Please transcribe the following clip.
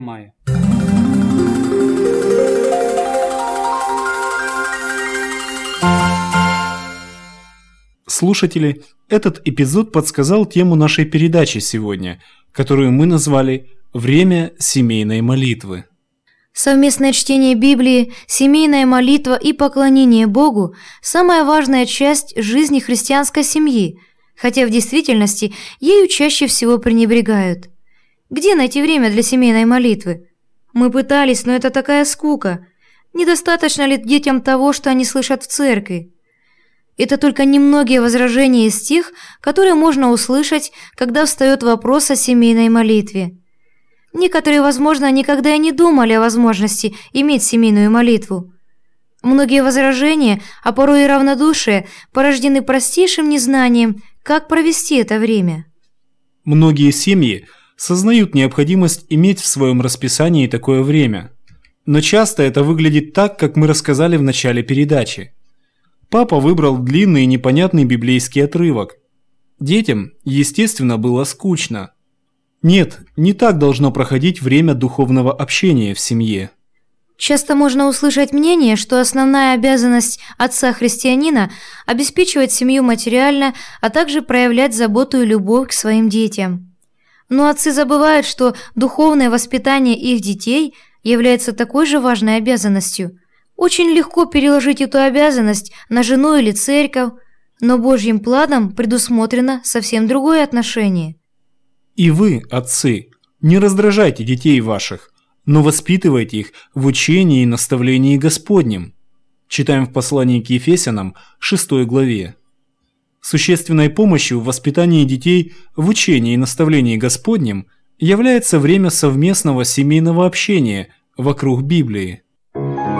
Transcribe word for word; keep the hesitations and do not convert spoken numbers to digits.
мая. Слушатели, этот эпизод подсказал тему нашей передачи сегодня, которую мы назвали «Время семейной молитвы». Совместное чтение Библии, семейная молитва и поклонение Богу – самая важная часть жизни христианской семьи, хотя в действительности ею чаще всего пренебрегают. Где найти время для семейной молитвы? Мы пытались, но это такая скука. Недостаточно ли детям того, что они слышат в церкви? Это только немногие возражения из тех, которые можно услышать, когда встает вопрос о семейной молитве. Некоторые, возможно, никогда и не думали о возможности иметь семейную молитву. Многие возражения, а порой и равнодушие, порождены простейшим незнанием, как провести это время. Многие семьи сознают необходимость иметь в своем расписании такое время. Но часто это выглядит так, как мы рассказали в начале передачи. Папа выбрал длинный и непонятный библейский отрывок. Детям, естественно, было скучно. Нет, не так должно проходить время духовного общения в семье. Часто можно услышать мнение, что основная обязанность отца-христианина – обеспечивать семью материально, а также проявлять заботу и любовь к своим детям. Но отцы забывают, что духовное воспитание их детей является такой же важной обязанностью. Очень легко переложить эту обязанность на жену или церковь, но Божьим планом предусмотрено совсем другое отношение. И вы, отцы, не раздражайте детей ваших, но воспитывайте их в учении и наставлении Господнем. Читаем в послании к Ефесянам, шестой главе. Существенной помощью в воспитании детей в учении и наставлении Господнем является время совместного семейного общения вокруг Библии.